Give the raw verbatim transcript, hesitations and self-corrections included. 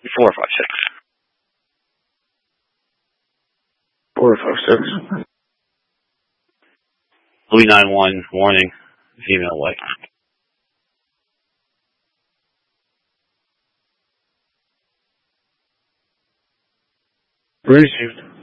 Four five six. Four five six. Louis nine one. Warning. Female white. Received.